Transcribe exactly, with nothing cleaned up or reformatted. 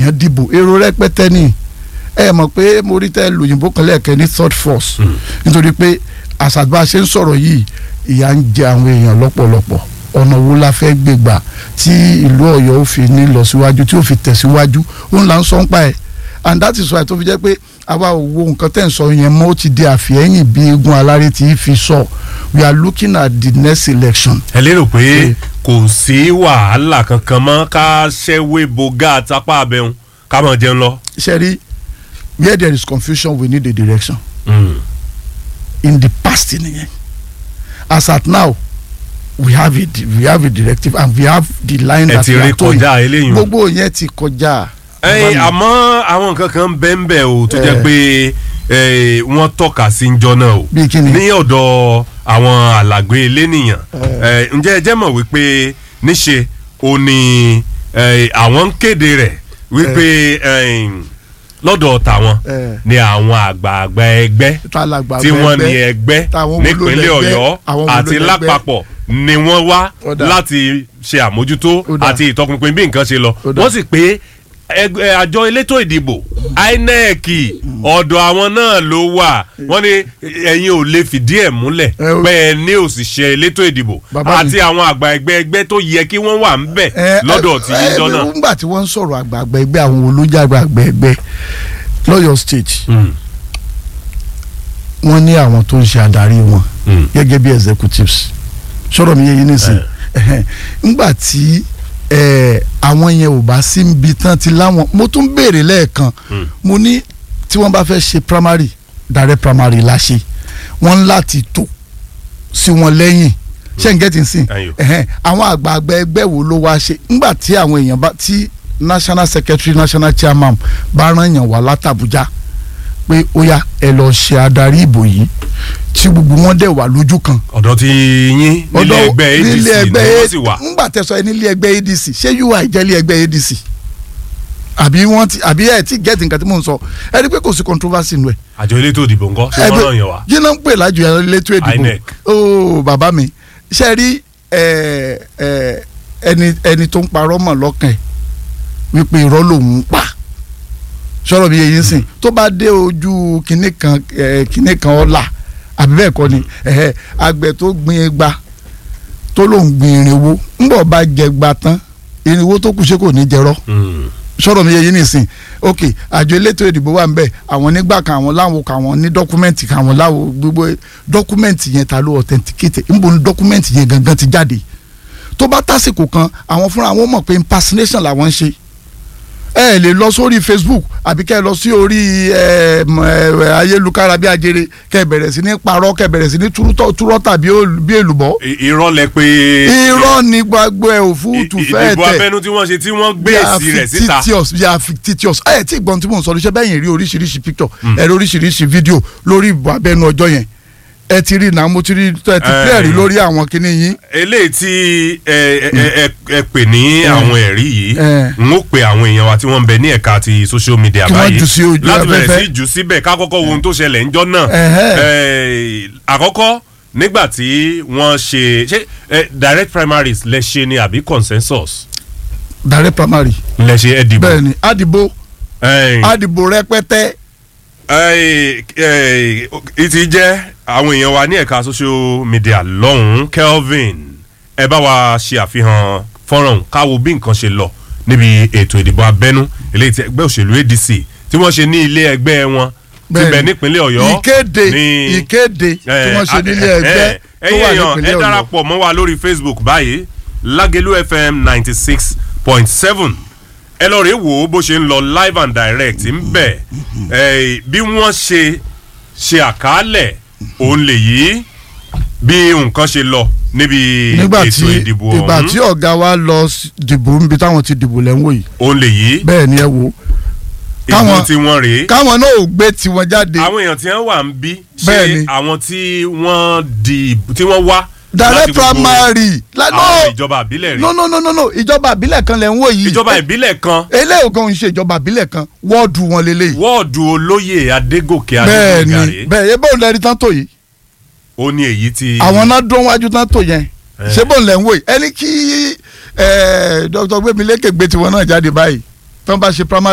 èèyàn dìbò èrò rẹpẹtẹ ni ẹ mọ̀ pé mo rí tẹ́ lòyìnbó kan lẹ́ẹ̀kẹ́ ní third force nítorí pé àṣàbà ṣe ń sọ̀rọ̀ yìí ìyà ń jẹ àwọn èèyàn lọ́pọ̀lọpọ̀ ọ̀nà wo la fẹ́ gbé gbà tí ìlú Ọ̀yọ́ ò fi ní lọ síwájú tí ò fi tẹ̀síwájú òun là ń sọ ń pa ẹ̀ and that is why tó fi jẹ́ pé àwa ò wo nǹkan tẹ̀ ń sọ yẹn mọ́ ó ti di àfihẹ́yìn bí eégún alárè tí fi sọ we are looking at the next election. ẹ lérò pé kò sí wàhálà kankan mọ́ ká ṣẹ́wé bogá àtàpá abẹ́hùn ká máa jẹun lọ. ṣe rí where there is confusion we need a direction. Mm. in the past nìyẹn as at now we have a we have a directive and we have the line that we are towing. ẹ ti rí kọjá eléyìí. gbogbo yẹn ti kọjá. ẹyìn àmọ́ àwọn nǹkan kan bẹ́ẹ̀nbẹ́ẹ̀ o tó jẹ́ pé wọ́n tọ́ka sí njọ́ náà o ní ọ̀dọ̀ àwọn alàgbé elénìyàn ǹjẹ́ ẹ jẹ́ mọ̀ wípé níṣe o ní àwọn ń kéde rẹ̀ wípé lọ́dọ̀ tàwọn ni àwọn àgbààgbà ẹgbẹ́ tí wọ́n ní ẹgbẹ́ nípínlẹ̀ Ọ̀yọ́ àti lápapọ̀ ni wọ́n wá láti ṣe àmójútó àti ìtọpinpin bí nǹkan ṣe lọ wọ́n sì pé àjọ elétò ìdìbò I N E C ọ̀dọ̀ àwọn náà ló wà wọ́n ní ẹ̀yin ò lè fìdí ẹ̀ múlẹ̀ bẹ́ẹ̀ ní òṣìṣẹ́ elétò ìdìbò àti àwọn àgbà ẹgbẹ́ ẹgbẹ́ tó yẹ kí wọ́n wà ń bẹ̀ lọ́dọ̀ tí yín jọ náà. nígbà tí wọ́n ń sọ̀rọ̀ àgbà ẹgbẹ́ àwọn olójà àgbà ẹgbẹ́ lọ́yọ̀ state wọ́n ní àwọn tó ń ṣe adarí wọn gẹ́gẹ́ bí executives sọ̀rọ̀ mi yẹ yín nísìnyí nígbà tí àwọn yẹn ò bá sí ibi tán ti láwọn mo tún béèrè lẹ́ẹ̀kan mo ní tí wọ́n bá fẹ́ ṣe primary direct primary la ṣe wọ́n ń láti tò sí wọn lẹ́yìn ṣé n gẹ́tì sí àwọn àgbààgbà ẹgbẹ́ wo ló wá ṣe nígbà tí àwọn èèyàn bá tí national secretary national chairman bá rán yàn wá látàbújá pé ó yá ẹ lọ ṣe adarí ìbò yìí tí gbogbo wọn dẹ̀ wà lójú kan. ọ̀dọ̀ tí yín nílé ẹgbẹ́ A D C ni wọ́n sì wà. ńgbà tẹ̀sọ̀ ẹ nílé ẹgbẹ́ A D C ṣé U I jẹ́ ilé ẹgbẹ́ A D C àbí wọ́n ti àbí ẹ̀ tí gẹ́tì nǹkan tí mò ń sọ ẹ rí i pé kò sí controversy nù ẹ̀. àjọ elétò ìdìbò ńkọ́ ṣé wọ́n ràn yẹn wá. yín náà ń pè lájọ elétò ìdìbò ooo bàbá mi ṣe rí ẹni ẹni tó ń parọ́ mọ̀ lọ́kàn ẹ̀ wípé irọ́ lòun ń pa sọ̀rọ̀ bí eyín sìn tó bá dé ojú kinní kan kinní kan ọ̀la àbí bẹ́ẹ̀ kọ́ ni àgbẹ̀ tó gbin egba tó lòun gbin irinwó ńbọ̀ bá jẹ gba tán irinwó tó kù ṣe kò ní jẹrọ sọ̀rọ̀ mi eyín nìsín ok àjọ elétò ìdìbò wà ń bẹ̀ àwọn nígbà kan àwọn láwọn kan àwọn ní dọ́kúmẹ́ǹtì kan àwọn láwọn gbogbo dọ́kúmẹ́ǹtì yẹn ta ló authenticate ńbọ̀ ní dọ́kúmẹ́ǹtì yẹn gangan ti jáde tó bá tásìkò kan àwọn fúnra wọn mọ̀ pé impersonation làwọn ń ṣe ẹ lè lọ sórí Facebook àbí kẹ́ ẹ lọ sí orí ayélujára bí ajere kẹ́ ẹ bẹ̀rẹ̀ sí ní parọ́ kẹ́ ẹ bẹ̀rẹ̀ sí ní túrọ́ tàbí bí èlùbọ́. irọ́ lẹ pé. irọ́ ni gbàgbọ́ ẹ òfúùtù fẹ́ẹ̀ tẹ̀. ìdìbò abẹ́nú tí wọ́n ṣe tí wọ́n gbé èsì rẹ̀ síta. yà fictitious ẹ tí gbọ́n tí mò ń sọ ṣe bẹ́ẹ̀ yẹn rí oríṣiríṣi picture ẹ rí oríṣiríṣi fídíò lórí ìbò abẹ́nú ọjọ́ yẹn ẹ ti rí náà mo ti rí ẹ ti clear rí lórí àwọn kinní yín. eléyìí tí ẹ ẹ ẹ pè ní àwọn ẹ̀rí yìí n ó pe àwọn èèyàn wa tí wọ́n ń bẹ ní ẹ̀ka ti social media báyìí láti bẹ̀rẹ̀ sí jù síbẹ̀ ká kọ́kọ́ wo ohun tó ṣẹlẹ̀ ńjọ́ náà. àkọ́kọ́ nígbà tí wọ́n ṣe ṣe direct primaries lẹ ṣe ni àbí consensus. direct primary. lẹ ṣe ẹ dìbò. bẹ́ẹ̀ni àdìbò àdìbò rẹpẹtẹ. ìtì jẹ́ àwọn èèyàn wa ní ẹ̀ka social media lọ́hùn-ún Kelvin ẹ bá wa ṣe àfihàn fọ́nrán káwo bí nǹkan ṣe lọ níbi ètò ìdìbò abẹ́nú eléyìí tí ẹgbẹ́ òṣèlú A D C tí wọ́n ṣe ní ilé ẹgbẹ́ wọn ti bẹ̀ nípínlẹ̀ Ọ̀yọ́. ìkéde ìkéde tí wọ́n ṣe nílé ẹgbẹ́ tó wà nípínlẹ̀ Ọ̀yọ́. ẹ darapọ̀ mọ́ wa lórí Facebook báyìí Lágẹ̀lú F M ninety six point seven ẹ lọ rèé wò ó bó ṣe ń lọ live and direct ń bẹ̀ bí wọ́n ṣe ṣe àkàálẹ̀ òun lè yí bí nǹkan ṣe lọ níbi ètò ìdìbò ọ̀hún. ìgbà tí ọ̀gá wa lọ dìbò níbi táwọn ti dìbò lẹ́wọ̀n yìí. òun lè yí. bẹ́ẹ̀ ni ẹ wo. ìbò tí wọ́n rèé. káwọn náà ò gbé tiwọn jáde. àwọn èèyàn tí wọ́n wà ń bí. ṣé àwọn tí wọ́n di tí wọ́n wá. direct primary. àwọn ìjọba ìbílẹ̀ rèé. no no no no no ìjọba ìbílẹ̀ kan lẹ̀ ń wò yìí. ìjọba ìbílẹ̀ kan. eléyìí kan ń ṣe ìjọba ìbílẹ̀ kan wọ́ọ̀dù wọn lélẹ́yìí. wọ́ọ̀dù olóyè Adégòkè Adégòkè rèé. bẹ́ẹ̀ni bẹ́ẹ̀ ebó ń lẹ́rìí tán tó yìí. ó ní èyí tí. àwọn náà dún wájú tán tó yẹn ṣé bó ń lẹ̀ ń wò yìí ẹni kí Dr. Gbémilékè gbé tiwọn náà jáde báyìí tán bá ṣe primary.